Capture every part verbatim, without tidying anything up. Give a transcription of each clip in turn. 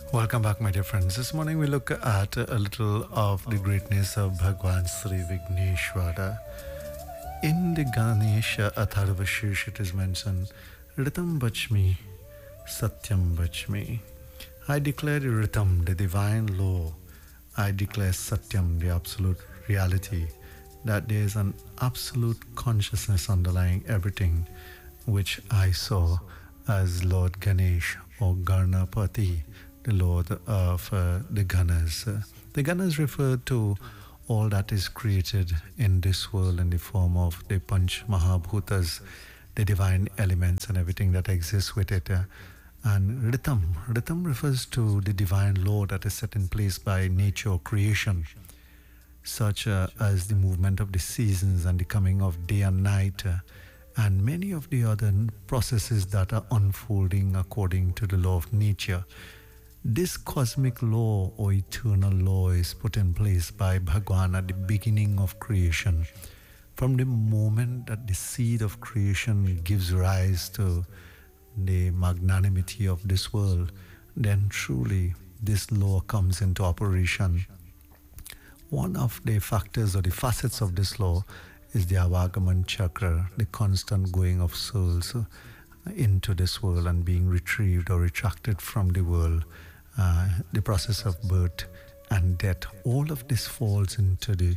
Welcome back, my dear friends. This morning we look at a little of the greatness of Bhagwan Sri Vigneshwara. In the Ganesha Atharvashish it is mentioned, Ritam Bachmi, Satyam Bachmi. I declare the Ritam, the divine law. I declare Satyam, the absolute reality, that there is an absolute consciousness underlying everything, which I saw as Lord Ganesh or Garnapati, the Lord of uh, the Ganas. Uh, the Ganas refer to all that is created in this world in the form of the Panch Mahabhutas, the divine elements and everything that exists with it. Uh, and Ritam, Ritam refers to the divine law that is set in place by nature or creation, such uh, as the movement of the seasons and the coming of day and night, uh, and many of the other processes that are unfolding according to the law of nature. This cosmic law or eternal law is put in place by Bhagwan at the beginning of creation. From the moment that the seed of creation gives rise to the magnanimity of this world, then truly this law comes into operation. One of the factors or the facets of this law is the Avagaman Chakra, the constant going of souls into this world and being retrieved or retracted from the world. Uh, the process of birth and death, all of this falls into the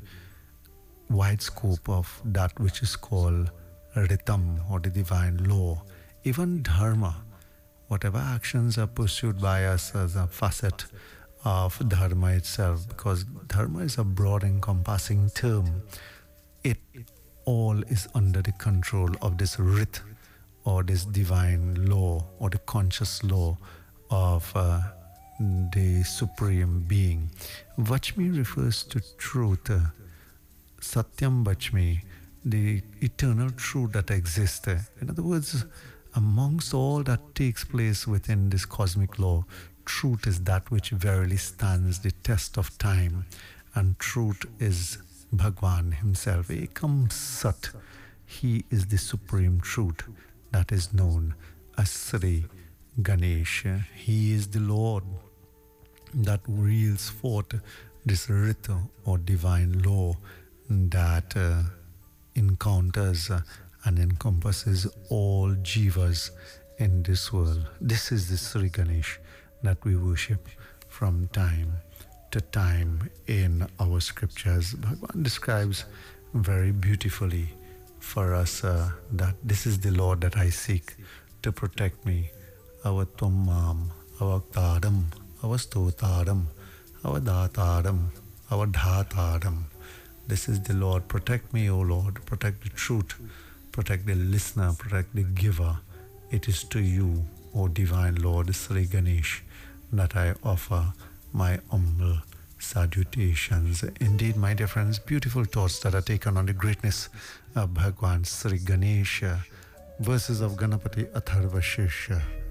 wide scope of that which is called Ritam or the divine law. Even Dharma, whatever actions are pursued by us as a facet of Dharma itself, because Dharma is a broad encompassing term, it all is under the control of this Rit or this divine law or the conscious law of uh, the Supreme Being. Vachmi refers to truth. uh, Satyam Vachmi, the eternal truth that exists. In other words, amongst all that takes place within this cosmic law, truth is that which verily stands the test of time, and truth is Bhagwan himself. Ekam Sat. He is the supreme truth that is known as Sri Ganesh. He is the Lord that reels forth this Rita or divine law that uh, encounters uh, and encompasses all jivas in this world. This is the Sri Ganesh that we worship from time to time in our scriptures. Bhagwan describes very beautifully for us uh, that this is the Lord that I seek to protect me. Our Tummam, our Tadam, our Stotaram, our Dataram, our Dhataram. This is the Lord. Protect me, O Lord. Protect the truth. Protect the listener. Protect the giver. It is to you, O Divine Lord Sri Ganesh, that I offer my humble salutations. Indeed, my dear friends, beautiful thoughts that are taken on the greatness of Bhagwan Sri Ganesha. Verses of Ganapati Atharvashish.